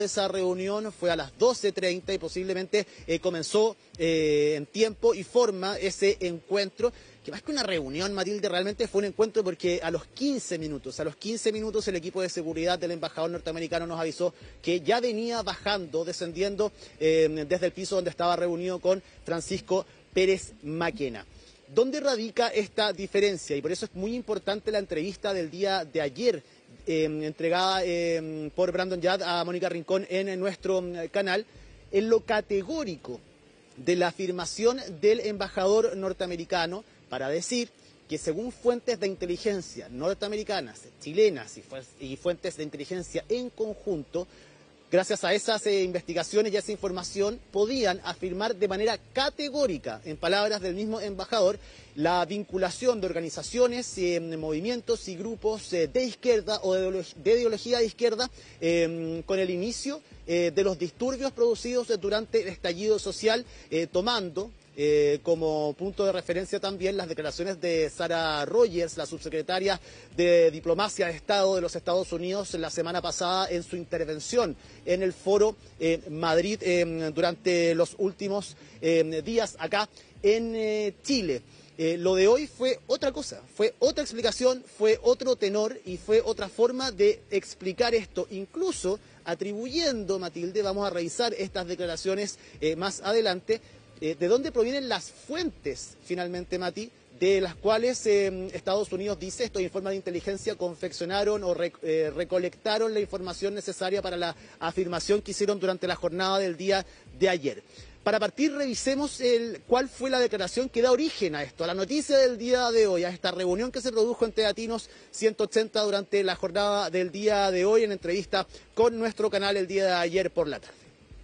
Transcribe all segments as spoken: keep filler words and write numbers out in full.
Esa reunión fue a las doce treinta y posiblemente eh, comenzó eh, en tiempo y forma ese encuentro, que más que una reunión, Matilde, realmente fue un encuentro porque a los quince minutos, a los quince minutos el equipo de seguridad del embajador norteamericano nos avisó que ya venía bajando, descendiendo eh, desde el piso donde estaba reunido con Francisco Pérez Maquena. ¿Dónde radica esta diferencia? Y por eso es muy importante la entrevista del día de ayer, Eh, entregada eh, por Brandon Yad a Mónica Rincón en, en nuestro canal, en lo categórico de la afirmación del embajador norteamericano para decir que según fuentes de inteligencia norteamericanas, chilenas y, fu y fuentes de inteligencia en conjunto, gracias a esas eh, investigaciones y a esa información, podían afirmar de manera categórica, en palabras del mismo embajador, la vinculación de organizaciones, eh, movimientos y grupos eh, de izquierda o de, ideolog de ideología de izquierda eh, con el inicio eh, de los disturbios producidos durante el estallido social, eh, tomando Eh, como punto de referencia también las declaraciones de Sarah Rogers, la subsecretaria de Diplomacia de Estado de los Estados Unidos, la semana pasada en su intervención en el foro eh, Madrid eh, durante los últimos eh, días acá en eh, Chile. Eh, lo de hoy fue otra cosa, fue otra explicación, fue otro tenor y fue otra forma de explicar esto, incluso atribuyendo, Matilde, vamos a revisar estas declaraciones eh, más adelante, ¿de dónde provienen las fuentes, finalmente, Mati, de las cuales eh, Estados Unidos dice, estos informes de inteligencia confeccionaron o rec eh, recolectaron la información necesaria para la afirmación que hicieron durante la jornada del día de ayer? Para partir, revisemos el, cuál fue la declaración que da origen a esto, a la noticia del día de hoy, a esta reunión que se produjo en Teatinos ciento ochenta durante la jornada del día de hoy, en entrevista con nuestro canal el día de ayer por la tarde.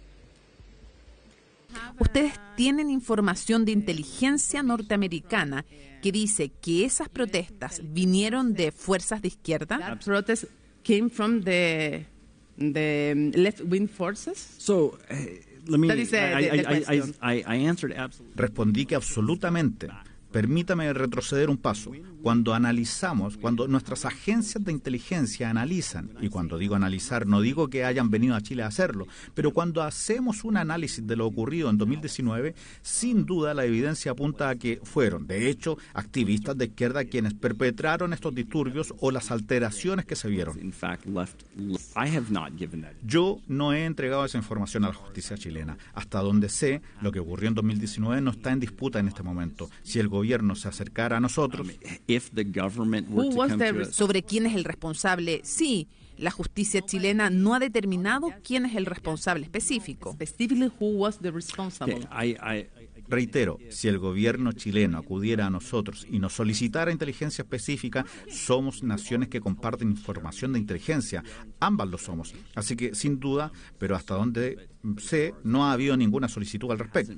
Ustedes tienen información de inteligencia norteamericana que dice que esas protestas vinieron de fuerzas de izquierda. That protest came from the the left-wing forces. So, uh, let me. That is the, I, the, the I, question. I, I, I answered absolutely. Respondí que absolutamente. Permítame retroceder un paso. Cuando analizamos, cuando nuestras agencias de inteligencia analizan, y cuando digo analizar, no digo que hayan venido a Chile a hacerlo, pero cuando hacemos un análisis de lo ocurrido en dos mil diecinueve, sin duda la evidencia apunta a que fueron, de hecho, activistas de izquierda quienes perpetraron estos disturbios o las alteraciones que se vieron. Yo no he entregado esa información a la justicia chilena. Hasta donde sé, lo que ocurrió en dos mil diecinueve no está en disputa en este momento. Si el gobierno se acercara a nosotros, sobre quién es el responsable, sí, la justicia chilena no ha determinado quién es el responsable específico. Specifically, who was the responsible? I, I, reitero, si el gobierno chileno acudiera a nosotros y nos solicitara inteligencia específica, somos naciones que comparten información de inteligencia. Ambas lo somos. Así que, sin duda, pero hasta donde sé, no ha habido ninguna solicitud al respecto.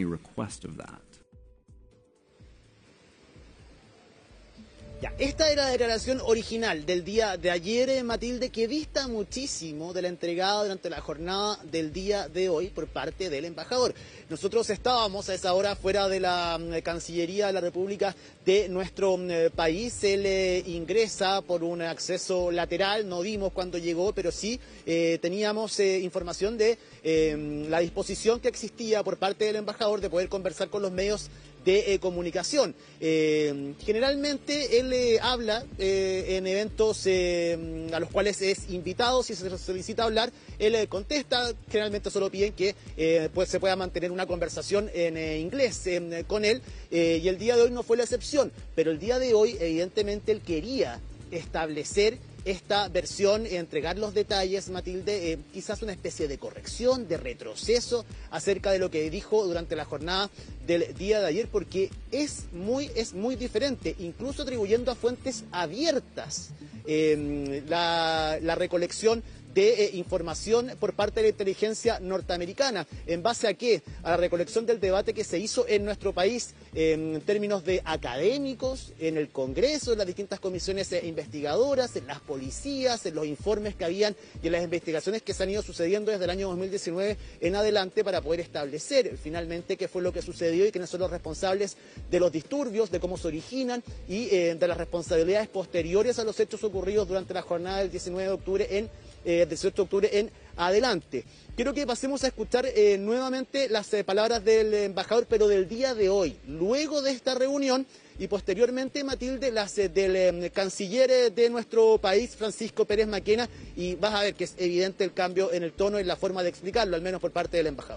Ya, esta era la declaración original del día de ayer, Matilde, que dista muchísimo de la entregada durante la jornada del día de hoy por parte del embajador. Nosotros estábamos a esa hora fuera de la eh, Cancillería de la República de nuestro eh, país. Él eh, ingresa por un acceso lateral, no vimos cuándo llegó, pero sí eh, teníamos eh, información de eh, la disposición que existía por parte del embajador de poder conversar con los medios de eh, comunicación. Eh, generalmente él eh, habla eh, en eventos eh, a los cuales es invitado, si se solicita hablar, él eh, contesta, generalmente solo piden que eh, pues, se pueda mantener una conversación en eh, inglés eh, con él, eh, y el día de hoy no fue la excepción, pero el día de hoy evidentemente él quería establecer esta versión, entregar los detalles, Matilde, eh, quizás una especie de corrección, de retroceso acerca de lo que dijo durante la jornada del día de ayer, porque es muy, es muy diferente, incluso atribuyendo a fuentes abiertas eh, la, la recolección de eh, información por parte de la inteligencia norteamericana. ¿En base a qué? A la recolección del debate que se hizo en nuestro país eh, en términos de académicos, en el Congreso, en las distintas comisiones eh, investigadoras, en las policías, en los informes que habían y en las investigaciones que se han ido sucediendo desde el año dos mil diecinueve en adelante para poder establecer finalmente qué fue lo que sucedió y quiénes son los responsables de los disturbios, de cómo se originan y eh, de las responsabilidades posteriores a los hechos ocurridos durante la jornada del diecinueve de octubre en eh, dieciocho de octubre en adelante. Quiero que pasemos a escuchar eh, nuevamente las eh, palabras del embajador, pero del día de hoy, luego de esta reunión, y posteriormente, Matilde, las eh, del eh, canciller eh, de nuestro país, Francisco Pérez Maquena, y vas a ver que es evidente el cambio en el tono y en la forma de explicarlo, al menos por parte del embajador.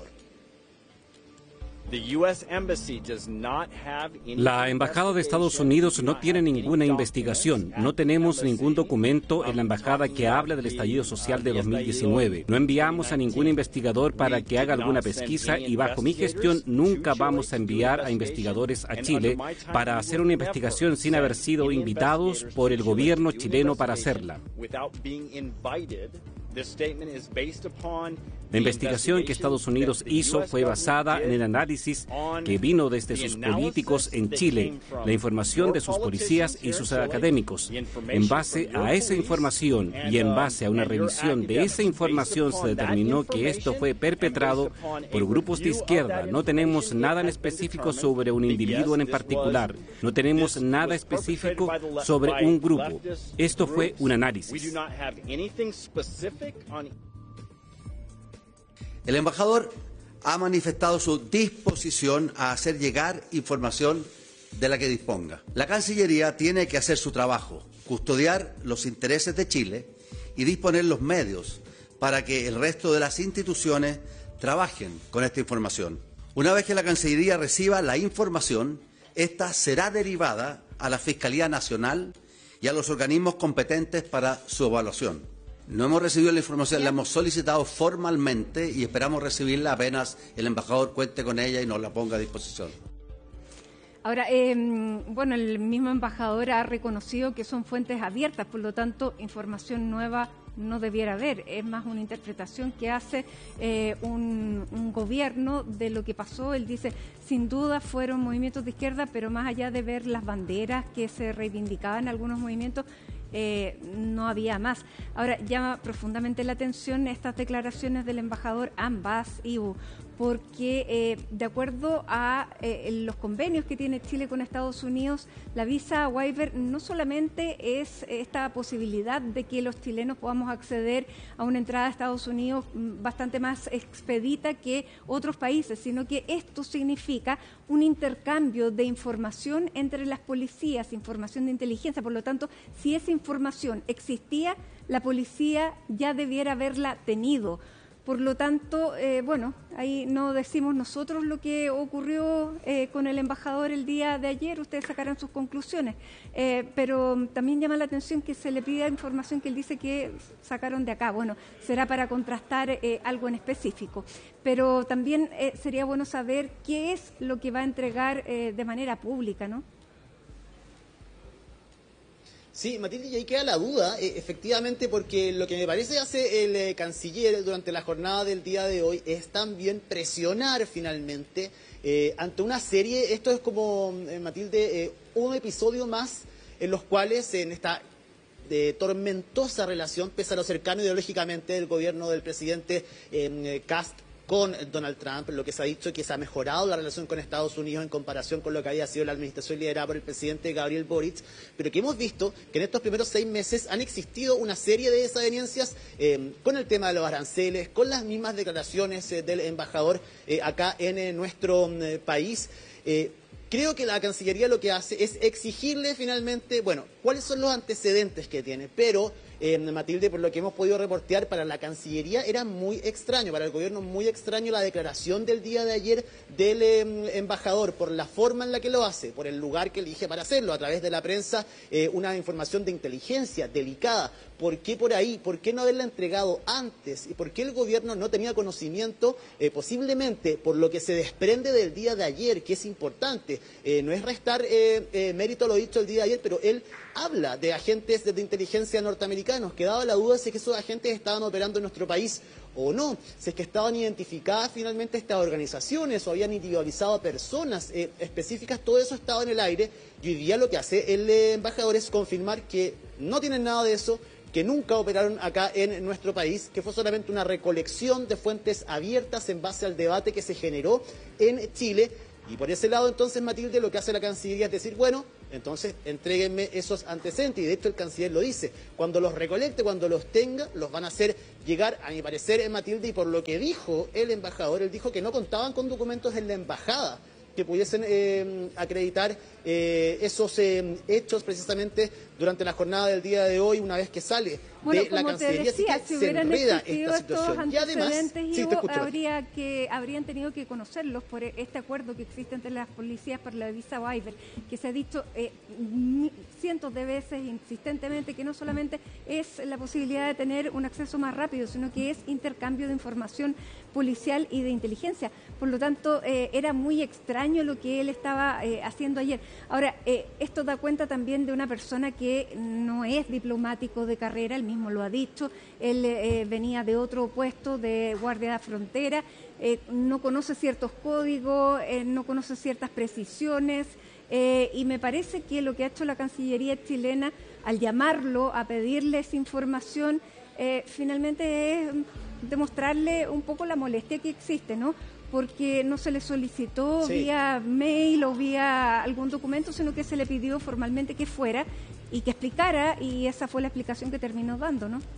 La Embajada de Estados Unidos no tiene ninguna investigación. No tenemos ningún documento en la Embajada que hable del estallido social de dos mil diecinueve. No enviamos a ningún investigador para que haga alguna pesquisa y bajo mi gestión nunca vamos a enviar a investigadores a Chile para hacer una investigación sin haber sido invitados por el gobierno chileno para hacerla. La investigación que Estados Unidos hizo fue basada en el análisis que vino desde sus políticos en Chile, la información de sus policías y sus académicos. En base a esa información y en base a una revisión de esa información se determinó que esto fue perpetrado por grupos de izquierda. No tenemos nada en específico sobre un individuo en particular. No tenemos nada específico sobre un grupo. Esto fue un análisis. El embajador ha manifestado su disposición a hacer llegar información de la que disponga. La Cancillería tiene que hacer su trabajo, custodiar los intereses de Chile y disponer los medios para que el resto de las instituciones trabajen con esta información. Una vez que la Cancillería reciba la información, esta será derivada a la Fiscalía Nacional y a los organismos competentes para su evaluación. No hemos recibido la información, la hemos solicitado formalmente y esperamos recibirla apenas el embajador cuente con ella y nos la ponga a disposición. Ahora, eh, bueno, el mismo embajador ha reconocido que son fuentes abiertas, por lo tanto, información nueva no debiera haber. Es más una interpretación que hace eh, un, un gobierno de lo que pasó. Él dice, sin duda fueron movimientos de izquierda, pero más allá de ver las banderas que se reivindicaban en algunos movimientos, Eh, no había más. Ahora, llama profundamente la atención estas declaraciones del embajador ambas, Ibu, porque eh, de acuerdo a eh, los convenios que tiene Chile con Estados Unidos, la visa waiver no solamente es esta posibilidad de que los chilenos podamos acceder a una entrada a Estados Unidos bastante más expedita que otros países, sino que esto significa un intercambio de información entre las policías, información de inteligencia. Por lo tanto, si esa información existía, la policía ya debiera haberla tenido. Por lo tanto, eh, bueno, ahí no decimos nosotros lo que ocurrió eh, con el embajador el día de ayer, ustedes sacarán sus conclusiones, eh, pero también llama la atención que se le pida información que él dice que sacaron de acá. Bueno, será para contrastar eh, algo en específico, pero también eh, sería bueno saber qué es lo que va a entregar eh, de manera pública, ¿no? Sí, Matilde, y ahí queda la duda, eh, efectivamente, porque lo que me parece hace el eh, canciller durante la jornada del día de hoy es también presionar finalmente eh, ante una serie, esto es como, eh, Matilde, eh, un episodio más en los cuales en esta de tormentosa relación, pese a lo cercano ideológicamente del gobierno del presidente eh, Kast con Donald Trump, lo que se ha dicho es que se ha mejorado la relación con Estados Unidos en comparación con lo que había sido la administración liderada por el presidente Gabriel Boric, pero que hemos visto que en estos primeros seis meses han existido una serie de desavenencias eh, con el tema de los aranceles, con las mismas declaraciones eh, del embajador eh, acá en eh, nuestro eh, país. Eh, Creo que la Cancillería lo que hace es exigirle finalmente, bueno, cuáles son los antecedentes que tiene, pero, eh, Matilde, por lo que hemos podido reportear, para la Cancillería era muy extraño, para el gobierno muy extraño la declaración del día de ayer del eh, embajador, por la forma en la que lo hace, por el lugar que elige para hacerlo, a través de la prensa, eh, una información de inteligencia delicada. ¿Por qué por ahí? ¿Por qué no haberla entregado antes? ¿Y por qué el gobierno no tenía conocimiento? Eh, posiblemente por lo que se desprende del día de ayer, que es importante. Eh, no es restar eh, eh, mérito a lo dicho el día de ayer, pero él habla de agentes de inteligencia norteamericanos, que daba la duda si es que esos agentes estaban operando en nuestro país o no, si es que estaban identificadas finalmente estas organizaciones o habían individualizado a personas eh, específicas, todo eso estaba en el aire, y hoy día lo que hace el eh, embajador es confirmar que no tienen nada de eso, que nunca operaron acá en nuestro país, que fue solamente una recolección de fuentes abiertas en base al debate que se generó en Chile. Y por ese lado, entonces, Matilde, lo que hace la Cancillería es decir, bueno, Entonces, entréguenme esos antecedentes, y de hecho el canciller lo dice, cuando los recolecte, cuando los tenga, los van a hacer llegar, a mi parecer, en Matilde, y por lo que dijo el embajador, él dijo que no contaban con documentos en la embajada que pudiesen eh, acreditar eh, esos eh, hechos precisamente durante la jornada del día de hoy, una vez que sale bueno, de la Cancillería. Decía, así que si se hubieran enreda existido esta situación. estos Y además, antecedentes, sí, te escucho, habría que, habrían tenido que conocerlos por este acuerdo que existe entre las policías para la visa waiver, que se ha dicho eh, cientos de veces insistentemente que no solamente es la posibilidad de tener un acceso más rápido, sino que es intercambio de información policial y de inteligencia. Por lo tanto, eh, era muy extraño lo que él estaba eh, haciendo ayer. Ahora, eh, esto da cuenta también de una persona que no es diplomático de carrera, él mismo lo ha dicho, él eh, venía de otro puesto de guardia de frontera, eh, no conoce ciertos códigos, eh, no conoce ciertas precisiones, eh, y me parece que lo que ha hecho la Cancillería chilena al llamarlo, a pedirles información, eh, finalmente es demostrarle un poco la molestia que existe, ¿no? Porque no se le solicitó sí. vía mail o vía algún documento, sino que se le pidió formalmente que fuera y que explicara, y esa fue la explicación que terminó dando, ¿no?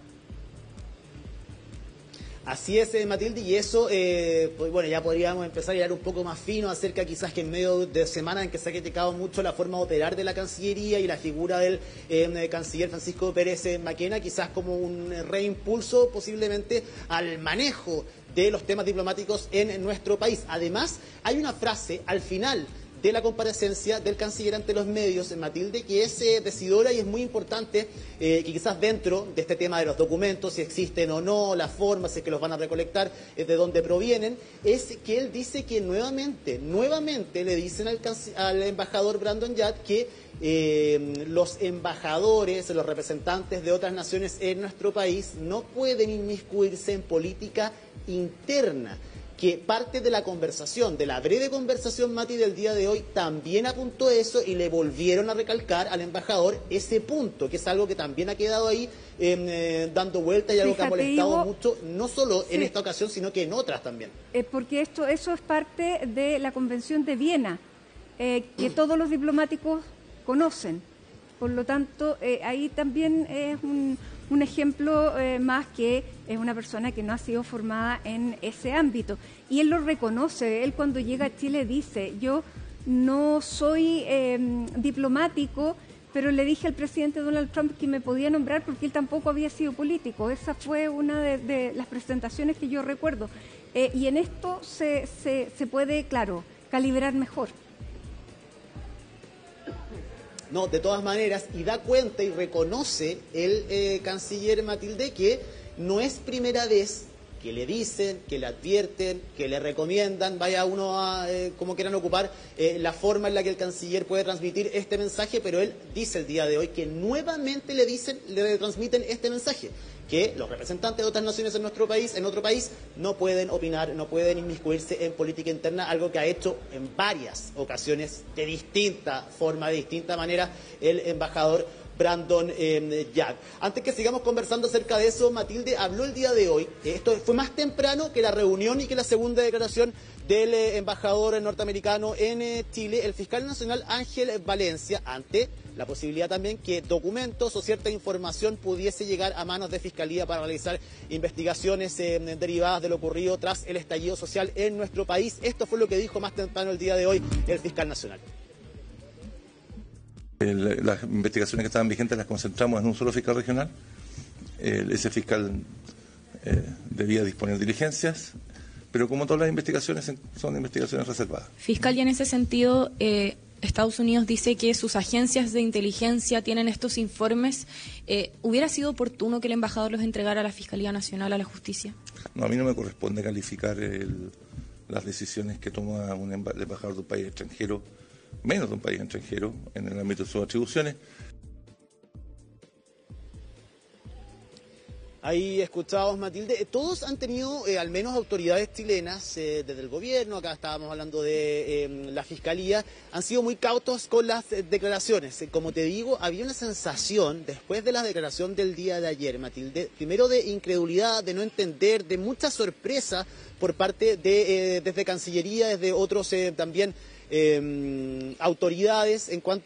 Así es, eh, Matilde, y eso, eh, pues, bueno, ya podríamos empezar a hablar un poco más fino acerca quizás que en medio de semana en que se ha criticado mucho la forma de operar de la Cancillería y la figura del eh, canciller Francisco Pérez Maquena, quizás como un reimpulso posiblemente al manejo de los temas diplomáticos en nuestro país. Además, hay una frase al final de la comparecencia del canciller ante los medios, Matilde, que es eh, decidora y es muy importante, eh, que quizás dentro de este tema de los documentos, si existen o no, las formas, si es que los van a recolectar, eh, de dónde provienen, es que él dice que nuevamente, nuevamente le dicen al, al embajador Brandon Yat que eh, los embajadores, los representantes de otras naciones en nuestro país no pueden inmiscuirse en política interna, que parte de la conversación, de la breve conversación, Mati, del día de hoy, también apuntó eso y le volvieron a recalcar al embajador ese punto, que es algo que también ha quedado ahí eh, eh, dando vuelta y algo Fíjate, que ha molestado Ivo, mucho, no solo sí, en esta ocasión, sino que en otras también. Eh, porque esto, eso es parte de la Convención de Viena, eh, que mm. todos los diplomáticos conocen. Por lo tanto, eh, ahí también es un... Un ejemplo eh, más que es una persona que no ha sido formada en ese ámbito. Y él lo reconoce, él cuando llega a Chile dice, yo no soy eh, diplomático, pero le dije al presidente Donald Trump que me podía nombrar porque él tampoco había sido político. Esa fue una de, de las presentaciones que yo recuerdo. Eh, y en esto se, se, se puede, claro, calibrar mejor. No, de todas maneras, y da cuenta y reconoce el eh, canciller Matilde que no es primera vez que le dicen, que le advierten, que le recomiendan, vaya uno a, eh, como quieran ocupar, eh, la forma en la que el canciller puede transmitir este mensaje, pero él dice el día de hoy que nuevamente le dicen, le transmiten este mensaje, que los representantes de otras naciones en nuestro país, en otro país, no pueden opinar, no pueden inmiscuirse en política interna, algo que ha hecho en varias ocasiones, de distinta forma, de distinta manera, el embajador Brandon eh, Yat. Antes que sigamos conversando acerca de eso, Matilde habló el día de hoy, eh, esto fue más temprano que la reunión y que la segunda declaración del eh, embajador norteamericano en eh, Chile, el fiscal nacional Ángel Valencia, ante la posibilidad también que documentos o cierta información pudiese llegar a manos de Fiscalía para realizar investigaciones eh, derivadas de lo ocurrido tras el estallido social en nuestro país. Esto fue lo que dijo más temprano el día de hoy el fiscal nacional. El, las investigaciones que estaban vigentes las concentramos en un solo fiscal regional. El, ese fiscal eh, debía disponer de diligencias, pero como todas las investigaciones son investigaciones reservadas. Fiscal, y en ese sentido, eh, Estados Unidos dice que sus agencias de inteligencia tienen estos informes. Eh, ¿Hubiera sido oportuno que el embajador los entregara a la Fiscalía Nacional, a la Justicia? No, a mí no me corresponde calificar el, las decisiones que toma un embajador de un país extranjero, menos de un país extranjero, en el ámbito de sus atribuciones. Ahí escuchábamos, Matilde, todos han tenido, eh, al menos autoridades chilenas, eh, desde el gobierno, acá estábamos hablando de eh, la Fiscalía, han sido muy cautos con las eh, declaraciones. Eh, como te digo, había una sensación, después de la declaración del día de ayer, Matilde, primero de incredulidad, de no entender, de mucha sorpresa por parte de, eh, desde Cancillería, desde otros eh, también Eh, autoridades en cuanto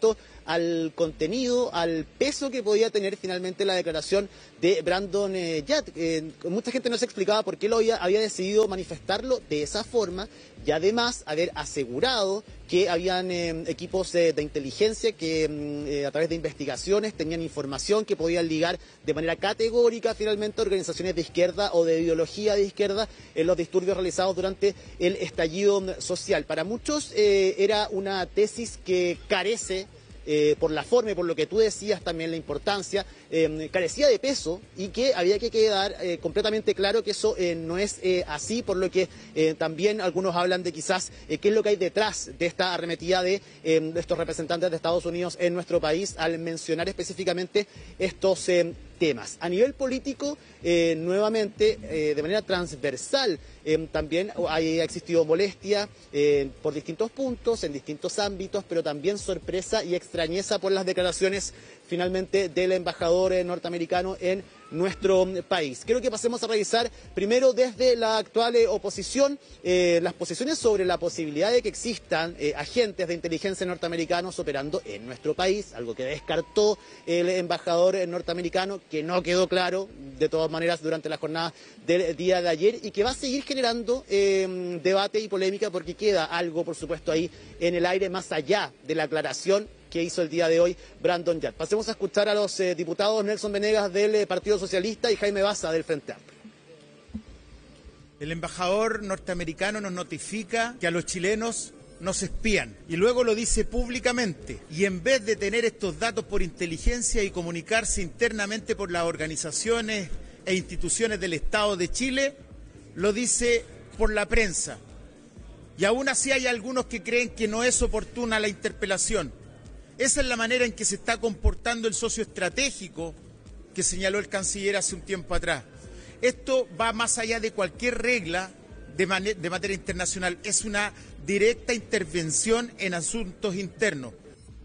al contenido, al peso que podía tener finalmente la declaración de Brandon eh, Yat. Eh, mucha gente no se explicaba por qué lo había, había decidido manifestarlo de esa forma y además haber asegurado que habían eh, equipos eh, de inteligencia que eh, a través de investigaciones tenían información que podían ligar de manera categórica finalmente a organizaciones de izquierda o de ideología de izquierda en los disturbios realizados durante el estallido social. Para muchos eh, era una tesis que carece, Eh, por la forma y por lo que tú decías también la importancia, eh, carecía de peso y que había que quedar eh, completamente claro que eso eh, no es eh, así, por lo que eh, también algunos hablan de quizás eh, qué es lo que hay detrás de esta arremetida de, eh, de estos representantes de Estados Unidos en nuestro país al mencionar específicamente estos eh, temas. A nivel político, eh, nuevamente, eh, de manera transversal, eh, también hay, ha existido molestia eh, por distintos puntos, en distintos ámbitos, pero también sorpresa y extrañeza por las declaraciones finalmente del embajador eh, norteamericano en nuestro país. Quiero que pasemos a revisar primero desde la actual eh, oposición eh, las posiciones sobre la posibilidad de que existan eh, agentes de inteligencia norteamericanos operando en nuestro país, algo que descartó el embajador eh, norteamericano, que no quedó claro de todas maneras durante la jornada del día de ayer y que va a seguir generando eh, debate y polémica porque queda algo, por supuesto, ahí en el aire más allá de la aclaración que hizo el día de hoy Brandon Yat. Pasemos a escuchar a los eh, diputados Nelson Venegas del eh, Partido Socialista y Jaime Baza del Frente Amplio. El embajador norteamericano nos notifica que a los chilenos nos espían y luego lo dice públicamente. Y en vez de tener estos datos por inteligencia y comunicarse internamente por las organizaciones e instituciones del Estado de Chile, lo dice por la prensa. Y aún así hay algunos que creen que no es oportuna la interpelación. Esa es la manera en que se está comportando el socio estratégico que señaló el canciller hace un tiempo atrás. Esto va más allá de cualquier regla de, man- de materia internacional. Es una directa intervención en asuntos internos.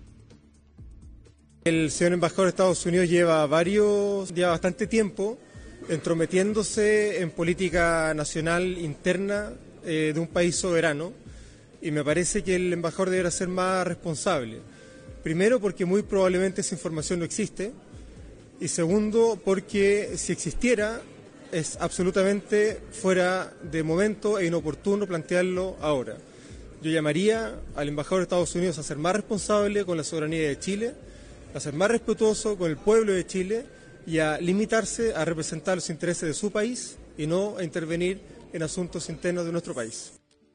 El señor embajador de Estados Unidos lleva varios, lleva bastante tiempo entrometiéndose en política nacional interna eh, de un país soberano y me parece que el embajador deberá ser más responsable. Primero, porque muy probablemente esa información no existe, y segundo, porque si existiera, es absolutamente fuera de momento e inoportuno plantearlo ahora. Yo llamaría al embajador de Estados Unidos a ser más responsable con la soberanía de Chile, a ser más respetuoso con el pueblo de Chile y a limitarse a representar los intereses de su país y no a intervenir en asuntos internos de nuestro país.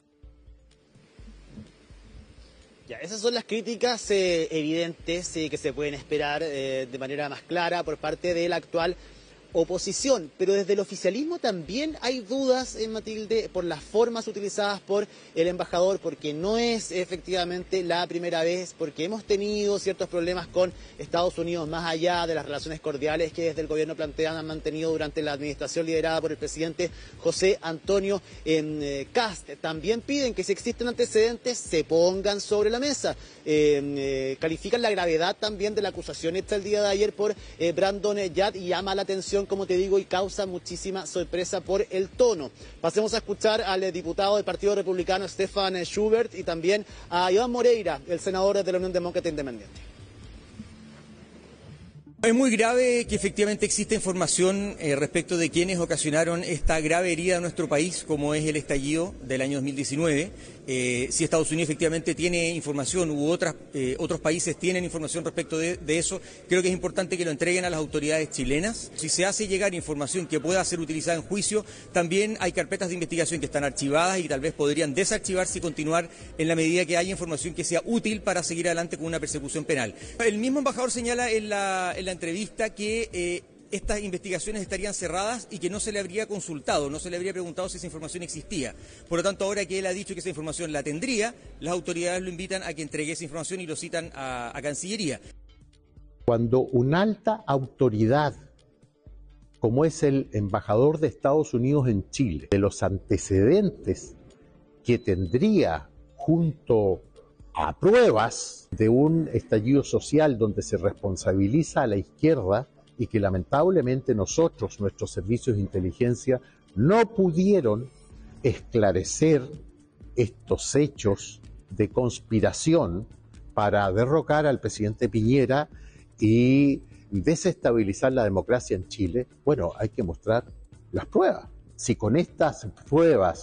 Ya, esas son las críticas eh, evidentes eh, que se pueden esperar eh, de manera más clara por parte de la actual oposición, pero desde el oficialismo también hay dudas, eh, Matilde, por las formas utilizadas por el embajador, porque no es efectivamente la primera vez, porque hemos tenido ciertos problemas con Estados Unidos más allá de las relaciones cordiales que desde el gobierno plantean han mantenido durante la administración liderada por el presidente José Antonio eh, Kast. También piden que si existen antecedentes se pongan sobre la mesa. Eh, eh, califican la gravedad también de la acusación hecha el día de ayer por eh, Brandon Yat y llama la atención, como te digo, y causa muchísima sorpresa por el tono. Pasemos a escuchar al eh, diputado del Partido Republicano, Stefan eh, Schubert, y también a Iván Moreira, el senador de la Unión Demócrata Independiente. Es muy grave que efectivamente exista información eh, respecto de quienes ocasionaron esta grave herida a nuestro país, como es el estallido del año dos mil diecinueve. Eh, si Estados Unidos efectivamente tiene información u otras, eh, otros países tienen información respecto de, de eso, creo que es importante que lo entreguen a las autoridades chilenas. Si se hace llegar información que pueda ser utilizada en juicio, también hay carpetas de investigación que están archivadas y tal vez podrían desarchivarse y continuar en la medida que haya información que sea útil para seguir adelante con una persecución penal. El mismo embajador señala en la, en la entrevista que eh, estas investigaciones estarían cerradas y que no se le habría consultado, no se le habría preguntado si esa información existía. Por lo tanto, ahora que él ha dicho que esa información la tendría, las autoridades lo invitan a que entregue esa información y lo citan a, a Cancillería. Cuando una alta autoridad, como es el embajador de Estados Unidos en Chile, de los antecedentes que tendría junto a pruebas de un estallido social donde se responsabiliza a la izquierda, y que lamentablemente nosotros, nuestros servicios de inteligencia, no pudieron esclarecer estos hechos de conspiración para derrocar al presidente Piñera y desestabilizar la democracia en Chile, bueno, hay que mostrar las pruebas. Si con estas pruebas